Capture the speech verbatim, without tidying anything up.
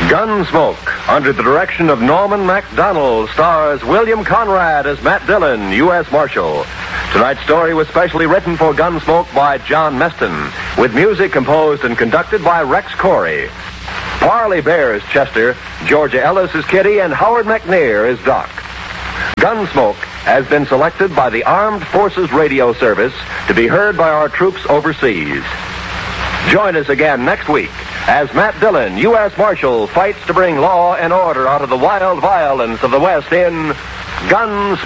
Gunsmoke, under the direction of Norman Macdonald, stars William Conrad as Matt Dillon, U S Marshal. Tonight's story was specially written for Gunsmoke by John Meston, with music composed and conducted by Rex Corey. Parley Bear is Chester, Georgia Ellis is Kitty, and Howard McNear is Doc. Gunsmoke has been selected by the Armed Forces Radio Service to be heard by our troops overseas. Join us again next week as Matt Dillon, U S Marshal, fights to bring law and order out of the wild violence of the West in Gunsmoke.